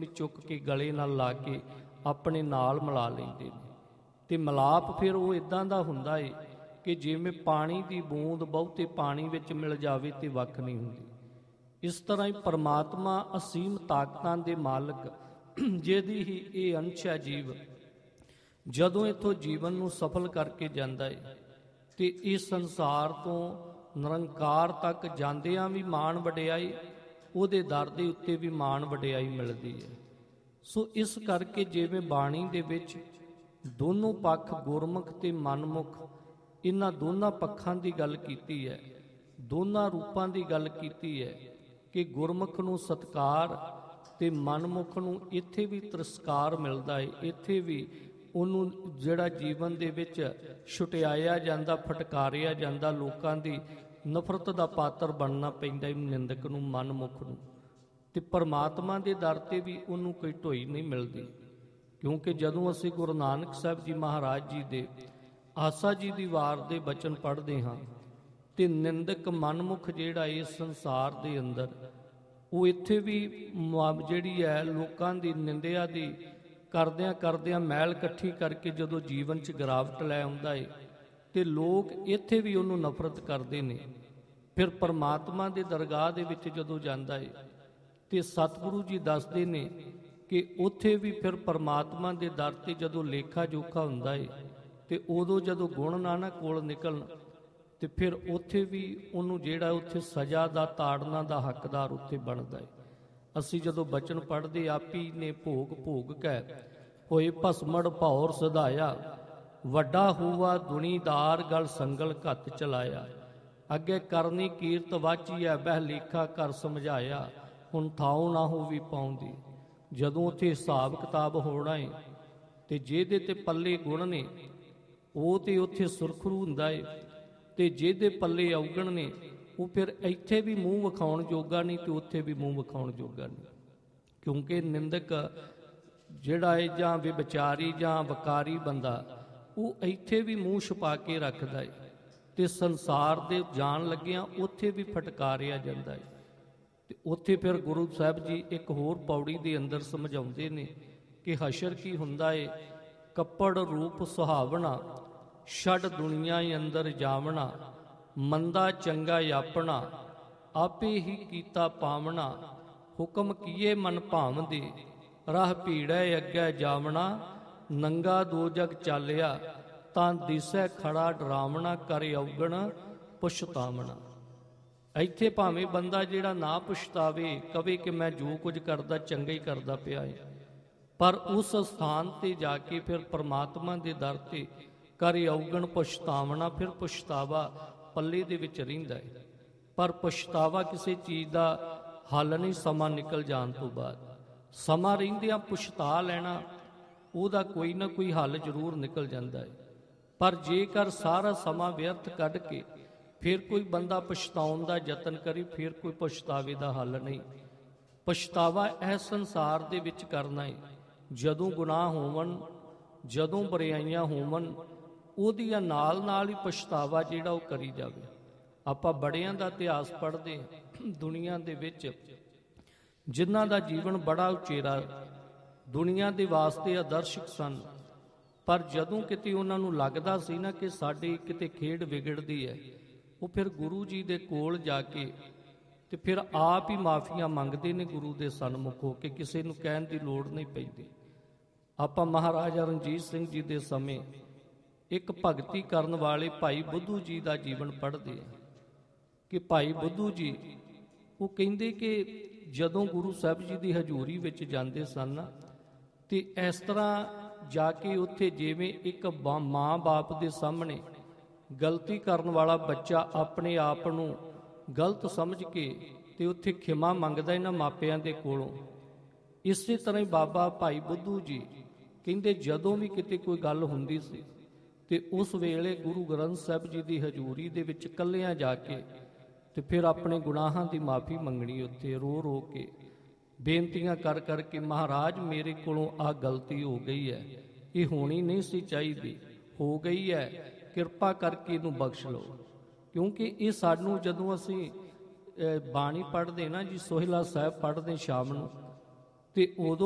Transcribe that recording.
ਵੀ ਚੁੱਕ ਕੇ ਗਲੇ ਨਾਲ ਲਾ ਕੇ ਆਪਣੇ ਨਾਲ ਮਿਲਾ ਲੈਂਦੇ ਨੇ। ਤੇ ਮਿਲਾਪ ਫਿਰ ਉਹ ਇਦਾਂ ਦਾ ਹੁੰਦਾ ਏ ਕਿ ਜਿਵੇਂ ਪਾਣੀ ਦੀ ਬੂੰਦ ਬਹੁਤੇ ਪਾਣੀ ਵਿੱਚ ਮਿਲ ਜਾਵੇ ਤੇ ਵੱਖ ਨਹੀਂ ਹੁੰਦੀ। ਇਸ ਤਰ੍ਹਾਂ ਹੀ ਪਰਮਾਤਮਾ ਅਸੀਮ ਤਾਕਤਾਂ ਦੇ ਮਾਲਕ, ਜਿਹਦੀ ਹੀ ਇਹ ਅੰਸ਼ ਹੈ ਜੀਵ, ਜਦੋਂ ਇੱਥੋਂ ਜੀਵਨ ਨੂੰ ਸਫਲ ਕਰਕੇ ਜਾਂਦਾ ਏ ਤੇ ਇਸ ਸੰਸਾਰ ਤੋਂ ਨਿਰੰਕਾਰ ਤੱਕ ਜਾਂਦਿਆਂ ਵੀ ਮਾਣ ਵਡਿਆਈ, ਉਹਦੇ ਦਰ ਦੇ ਉੱਤੇ ਵੀ ਮਾਣ ਵਡਿਆਈ ਮਿਲਦੀ ਹੈ। ਸੋ ਇਸ ਕਰਕੇ ਜਿਵੇਂ ਬਾਣੀ ਦੇ ਵਿੱਚ ਦੋਨੋਂ ਪੱਖ, ਗੁਰਮੁਖ ਤੇ ਮਨਮੁਖ, ਇਹਨਾਂ ਦੋਨਾਂ ਪੱਖਾਂ ਦੀ ਗੱਲ ਕੀਤੀ ਹੈ, ਦੋਨਾਂ ਰੂਪਾਂ ਦੀ ਗੱਲ ਕੀਤੀ ਹੈ ਕਿ ਗੁਰਮੁਖ ਨੂੰ ਸਤਿਕਾਰ ਤੇ ਮਨਮੁਖ ਨੂੰ ਇੱਥੇ ਵੀ ਤਿਰਸਕਾਰ ਮਿਲਦਾ ਹੈ। ਇੱਥੇ ਵੀ ਉਹਨੂੰ ਜਿਹੜਾ ਜੀਵਨ ਦੇ ਵਿੱਚ ਛੁਟਿਆਇਆ ਜਾਂਦਾ, ਫਟਕਾਰਿਆ ਜਾਂਦਾ, ਲੋਕਾਂ ਦੀ ਨਫ਼ਰਤ ਦਾ ਪਾਤਰ ਬਣਨਾ ਪੈਂਦਾ ਨਿੰਦਕ ਨੂੰ, ਮਨਮੁਖ ਨੂੰ। ਤੇ ਪਰਮਾਤਮਾ ਦੇ ਦਰ ਤੇ ਵੀ ਉਹਨੂੰ ਕੋਈ ਢੋਈ ਨਹੀਂ ਮਿਲਦੀ, ਕਿਉਂਕਿ ਜਦੋਂ ਅਸੀਂ ਗੁਰੂ ਨਾਨਕ ਸਾਹਿਬ ਜੀ ਮਹਾਰਾਜ ਜੀ ਦੇ ਆਸਾ ਜੀ ਦੀ ਵਾਰ ਦੇ ਬਚਨ ਪੜ੍ਹਦੇ ਹਾਂ ਤੇ ਨਿੰਦਕ ਮਨਮੁਖ ਜਿਹੜਾ ਇਸ ਸੰਸਾਰ ਦੇ ਅੰਦਰ, ਉਹ ਇੱਥੇ ਵੀ ਜਿਹੜੀ ਹੈ ਲੋਕਾਂ ਦੀ ਨਿੰਦਿਆ ਦੀ ਕਰਦਿਆਂ ਕਰਦਿਆਂ ਮੈਲ ਇਕੱਠੀ ਕਰਕੇ ਜਦੋਂ ਜੀਵਨ 'ਚ ਗਿਰਾਵਟ ਲੈ ਆਉਂਦਾ ਏ ਤੇ ਲੋਕ ਇੱਥੇ ਵੀ ਉਹਨੂੰ ਨਫ਼ਰਤ ਕਰਦੇ ਨੇ। ਫਿਰ ਪਰਮਾਤਮਾ ਦੇ ਦਰਗਾਹ ਦੇ ਵਿੱਚ ਜਦੋਂ ਜਾਂਦਾ ਏ ਤੇ ਸਤਿਗੁਰੂ ਜੀ ਦੱਸਦੇ ਨੇ ਕਿ ਉੱਥੇ ਵੀ ਫਿਰ ਪਰਮਾਤਮਾ ਦੇ ਦਰ ਤੇ ਜਦੋਂ ਲੇਖਾ ਜੋਖਾ ਹੁੰਦਾ ਏ ਤੇ ਉਦੋਂ ਜਦੋਂ ਗੁਣ ਨਾ ਕੋਲ ਨਿਕਲਣ ਤੇ ਫਿਰ ਉੱਥੇ ਵੀ ਉਹਨੂੰ ਜਿਹੜਾ ਉੱਥੇ ਸਜ਼ਾ ਦਾ, ਤਾੜਨਾ ਦਾ ਹੱਕਦਾਰ ਉੱਥੇ ਬਣਦਾ ਏ। ਅਸੀਂ ਜਦੋਂ ਬਚਨ ਪੜ੍ਹਦੇ, ਆਪੀ ਨੇ ਭੋਗ ਭੋਗ ਕੈ ਹੋਏ ਭਸਮੜ ਭੌਰ ਸਧਾਇਆ, ਵੱਡਾ ਹੂਆ ਦੁਨੀਦਾਰ ਗਲ ਸੰਗਲ ਘੱਤ ਚਲਾਇਆ, ਅੱਗੇ ਕਰਨੀ ਕੀਰਤ ਵਾਚੀਐ ਬਹਿ ਲੇਖਾ ਕਰ ਸਮਝਾਇਆ, ਹੁਣ ਥਾਉ ਨਾ ਹੋਵੀ ਪਾਉਂਦੀ। ਜਦੋਂ ਉੱਥੇ ਹਿਸਾਬ ਕਿਤਾਬ ਹੋਣਾ ਏ ਤੇ ਜਿਹਦੇ ਤੇ ਪੱਲੇ ਗੁਣ ਨੇ ਉਹ ਤੇ ਉੱਥੇ ਸੁਰਖਰੂ ਹੁੰਦਾ ਏ ਤੇ ਜਿਹਦੇ ਪੱਲੇ ਔਗਣ ਨੇ ਉਹ ਫਿਰ ਇੱਥੇ ਵੀ ਮੂੰਹ ਵਿਖਾਉਣ ਜੋਗਾ ਨਹੀਂ ਤੇ ਉੱਥੇ ਵੀ ਮੂੰਹ ਵਿਖਾਉਣ ਜੋਗਾ ਨਹੀਂ। ਕਿਉਂਕਿ ਨਿੰਦਕ ਜਿਹੜਾ ਏ ਜਾਂ ਵਿਚਾਰੀ ਜਾਂ ਵਕਾਰੀ ਬੰਦਾ, ਉਹ ਇੱਥੇ ਵੀ ਮੂੰਹ ਛੁਪਾ ਕੇ ਰੱਖਦਾ ਏ ਤੇ ਸੰਸਾਰ ਦੇ ਜਾਣ ਲੱਗਿਆਂ ਉੱਥੇ ਵੀ ਫਟਕਾਰਿਆ ਜਾਂਦਾ ਏ। ਤੇ ਉੱਥੇ ਫਿਰ ਗੁਰੂ ਸਾਹਿਬ ਜੀ ਇੱਕ ਹੋਰ ਪੌੜੀ ਦੇ ਅੰਦਰ ਸਮਝਾਉਂਦੇ ਨੇ ਕਿ ਹਸ਼ਰ ਕੀ ਹੁੰਦਾ ਏ, ਕੱਪੜ ਰੂਪ ਸੁਹਾਵਣਾ, ਛੱਡ ਦੁਨੀਆ ਅੰਦਰ ਜਾਵਣਾ, ਮੰਦਾ ਚੰਗਾ ਆਪਣਾ, ਆਪੇ ਹੀ ਕੀਤਾ ਪਾਵਣਾ, ਹੁਕਮ ਕੀਏ ਮਨ ਭਾਵਦੇ, ਰਾਹ ਭੀੜੈ ਅੱਗੇ ਜਾਵਣਾ, ਨੰਗਾ ਦੋ ਜਗ ਚਾਲਿਆ, ਤਾਂ ਦਿਸੈ ਖੜਾ ਡਰਾਵਣਾ, ਕਰ ਔਗਣ ਪਛਤਾਵਣਾ। ਇੱਥੇ ਭਾਵੇਂ ਬੰਦਾ ਜਿਹੜਾ ਨਾ ਪਛਤਾਵੇ, ਕਵੇ ਕਿ ਮੈਂ ਜੋ ਕੁਝ ਕਰਦਾ ਚੰਗਾ ਹੀ ਕਰਦਾ ਪਿਆ ਏ, ਪਰ ਉਸ ਸਥਾਨ ਤੇ ਜਾ ਕੇ ਫਿਰ ਪਰਮਾਤਮਾ ਦੇ ਦਰ ਤੇ ਕਰ ਔਗਣ ਪਛਤਾਵਣਾ, ਫਿਰ ਪਛਤਾਵਾ ਪੱਲੇ ਦੇ ਵਿੱਚ ਰਹਿੰਦਾ ਹੈ। ਪਰ ਪਛਤਾਵਾ ਕਿਸੇ ਚੀਜ਼ ਦਾ ਹੱਲ ਨਹੀਂ, ਸਮਾਂ ਨਿਕਲ ਜਾਣ ਤੋਂ ਬਾਅਦ। ਸਮਾਂ ਰਹਿੰਦਿਆਂ ਪਛਤਾ ਲੈਣਾ, ਉਹਦਾ ਕੋਈ ਨਾ ਕੋਈ ਹੱਲ ਜ਼ਰੂਰ ਨਿਕਲ ਜਾਂਦਾ ਹੈ। ਪਰ ਜੇਕਰ ਸਾਰਾ ਸਮਾਂ ਵਿਅਰਥ ਕੱਢ ਕੇ ਫਿਰ ਕੋਈ ਬੰਦਾ ਪਛਤਾਉਣ ਦਾ ਯਤਨ ਕਰੇ, ਫਿਰ ਕੋਈ ਪਛਤਾਵੇ ਦਾ ਹੱਲ ਨਹੀਂ। ਪਛਤਾਵਾ ਇਸ ਸੰਸਾਰ ਦੇ ਵਿੱਚ ਕਰਨਾ ਹੈ। ਜਦੋਂ ਗੁਨਾਹ ਹੋਵਣ, ਜਦੋਂ ਬੁਰਾਈਆਂ ਹੋਵਣ, ਉਹਦੀਆਂ ਨਾਲ ਨਾਲ ਹੀ ਪਛਤਾਵਾ ਜਿਹੜਾ ਉਹ ਕਰੀ ਜਾਵੇ। ਆਪਾਂ ਬੜਿਆਂ ਦਾ ਇਤਿਹਾਸ ਪੜ੍ਹਦੇ ਹਾਂ, ਦੁਨੀਆ ਦੇ ਵਿੱਚ ਜਿਨ੍ਹਾਂ ਦਾ ਜੀਵਨ ਬੜਾ ਉਚੇਰਾ, ਦੁਨੀਆ ਦੇ ਵਾਸਤੇ ਆਦਰਸ਼ਕ ਸਨ, ਪਰ ਜਦੋਂ ਕਿਤੇ ਉਹਨਾਂ ਨੂੰ ਲੱਗਦਾ ਸੀ ਨਾ ਕਿ ਸਾਡੀ ਕਿਤੇ ਖੇਡ ਵਿਗੜਦੀ ਹੈ, ਉਹ ਫਿਰ ਗੁਰੂ ਜੀ ਦੇ ਕੋਲ ਜਾ ਕੇ ਤੇ ਫਿਰ ਆਪ ਹੀ ਮਾਫੀਆਂ ਮੰਗਦੇ ਨੇ ਗੁਰੂ ਦੇ ਸਨਮੁਖ ਹੋ ਕੇ, ਕਿਸੇ ਨੂੰ ਕਹਿਣ ਦੀ ਲੋੜ ਨਹੀਂ ਪੈਂਦੀ। ਆਪਾਂ ਮਹਾਰਾਜਾ ਰਣਜੀਤ ਸਿੰਘ ਜੀ ਦੇ ਸਮੇਂ ਇੱਕ ਭਗਤੀ ਕਰਨ ਵਾਲੇ ਭਾਈ ਬੁੱਧੂ ਜੀ ਦਾ ਜੀਵਨ ਪੜ੍ਹਦੇ ਆ ਕਿ ਭਾਈ ਬੁੱਧੂ ਜੀ ਉਹ ਕਹਿੰਦੇ ਕਿ ਜਦੋਂ ਗੁਰੂ ਸਾਹਿਬ ਜੀ ਦੀ ਹਜ਼ੂਰੀ ਵਿੱਚ ਜਾਂਦੇ ਸਨ ਤੇ ਇਸ ਤਰ੍ਹਾਂ ਜਾ ਕੇ ਉੱਥੇ ਜਿਵੇਂ ਇੱਕ ਮਾਂ ਬਾਪ ਦੇ ਸਾਹਮਣੇ ਗਲਤੀ ਕਰਨ ਵਾਲਾ ਬੱਚਾ ਆਪਣੇ ਆਪ ਨੂੰ ਗਲਤ ਸਮਝ ਕੇ ਤੇ ਉੱਥੇ ਖਿਮਾ ਮੰਗਦਾ ਇਹਨਾਂ ਮਾਪਿਆਂ ਦੇ ਕੋਲੋਂ, ਇਸੇ ਤਰ੍ਹਾਂ ਹੀ ਬਾਬਾ ਭਾਈ ਬੁੱਧੂ ਜੀ ਕਹਿੰਦੇ ਜਦੋਂ ਵੀ ਕਿਤੇ ਕੋਈ ਗੱਲ ਹੁੰਦੀ ਸੀ ਤੇ ਉਸ ਵੇਲੇ ਗੁਰੂ ਗ੍ਰੰਥ ਸਾਹਿਬ ਜੀ ਦੀ ਹਜ਼ੂਰੀ ਦੇ ਵਿੱਚ ਇਕੱਲਿਆਂ ਜਾ ਕੇ ਤੇ ਫਿਰ ਆਪਣੇ ਗੁਨਾਹਾਂ ਦੀ ਮਾਫੀ ਮੰਗਣੀ, ਉੱਥੇ ਰੋ ਰੋ ਕੇ ਬੇਨਤੀਆਂ ਕਰ ਕਰਕੇ, ਮਹਾਰਾਜ ਮੇਰੇ ਕੋਲੋਂ ਆਹ ਗਲਤੀ ਹੋ ਗਈ ਹੈ, ਇਹ ਹੋਣੀ ਨਹੀਂ ਸੀ ਚਾਹੀਦੀ, ਹੋ ਗਈ ਹੈ, ਕਿਰਪਾ ਕਰਕੇ ਇਹਨੂੰ ਬਖਸ਼ ਲਓ। ਕਿਉਂਕਿ ਇਹ ਸਾਨੂੰ ਜਦੋਂ ਅਸੀਂ ਬਾਣੀ ਪੜ੍ਹਦੇ ਨਾ ਜੀ, ਸੋਹਿਲਾ ਸਾਹਿਬ ਪੜ੍ਹਦੇ ਸ਼ਾਮ ਨੂੰ, ਤੇ ਉਦੋਂ